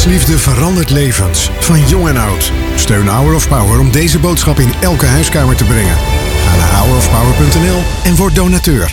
Gods liefde verandert levens, van jong en oud. Steun Hour of Power om deze boodschap in elke huiskamer te brengen. Ga naar hourofpower.nl en word donateur.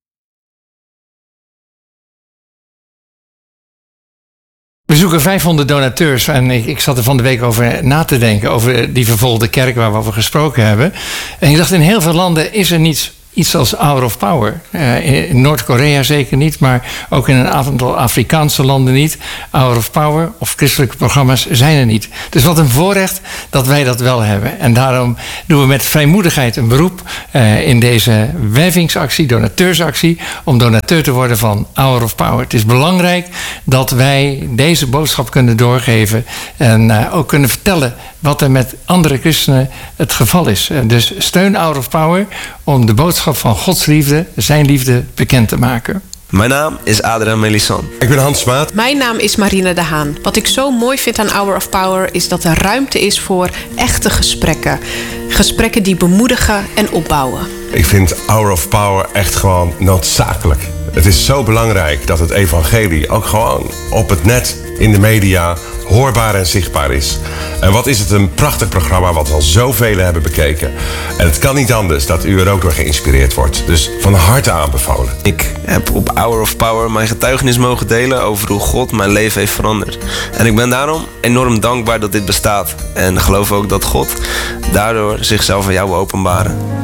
We zoeken 500 donateurs en ik zat er van de week over na te denken, over die vervolgde kerk waar we over gesproken hebben. En ik dacht, in heel veel landen is er niet iets als Hour of Power. In Noord-Korea zeker niet, maar ook in een aantal Afrikaanse landen niet. Hour of Power of christelijke programma's zijn er niet. Dus wat een voorrecht dat wij dat wel hebben. En daarom doen we met vrijmoedigheid een beroep in deze wervingsactie, donateursactie, om donateur te worden van Hour of Power. Het is belangrijk dat wij deze boodschap kunnen doorgeven en ook kunnen vertellen wat er met andere christenen het geval is. Dus steun Hour of Power om de boodschap van Gods liefde, zijn liefde, bekend te maken. Mijn naam is Adriaan Melissan. Ik ben Hans Maat. Mijn naam is Marina de Haan. Wat ik zo mooi vind aan Hour of Power is dat er ruimte is voor echte gesprekken. Gesprekken die bemoedigen en opbouwen. Ik vind Hour of Power echt gewoon noodzakelijk. Het is zo belangrijk dat het evangelie ook gewoon op het net, in de media, hoorbaar en zichtbaar is. En wat is het een prachtig programma wat al zoveel hebben bekeken. En het kan niet anders dat u er ook door geïnspireerd wordt. Dus van harte aanbevolen. Ik heb op Hour of Power mijn getuigenis mogen delen over hoe God mijn leven heeft veranderd. En ik ben daarom enorm dankbaar dat dit bestaat. En geloof ook dat God daardoor zichzelf aan jou wil openbaren.